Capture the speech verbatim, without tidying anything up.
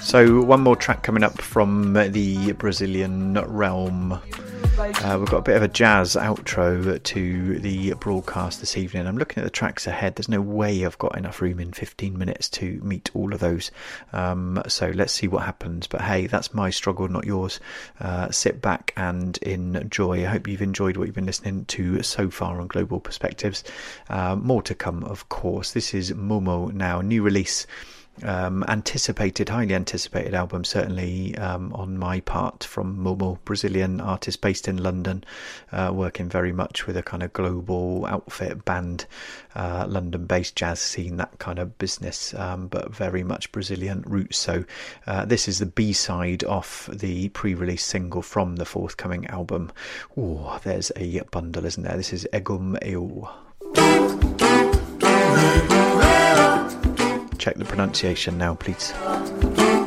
So one more track coming up from the Brazilian realm. Uh, we've got a bit of a jazz outro to the broadcast this evening. I'm looking at the tracks ahead. There's no way I've got enough room in fifteen minutes to meet all of those. Um, so let's see what happens. But hey, that's my struggle, not yours. Uh, sit back and enjoy. I hope you've enjoyed what you've been listening to so far on Global Perspectives. Uh, more to come, of course. This is Momo now, new release. Um, anticipated, highly anticipated album, certainly um, on my part, from Momo, Brazilian artist based in London, uh, working very much with a kind of global outfit band, uh, London-based jazz scene, that kind of business, um, but very much Brazilian roots. So uh, this is the B-side off the pre-release single from the forthcoming album. Oh, there's a bundle, isn't there? This is Egum Eu. Check the pronunciation now, please.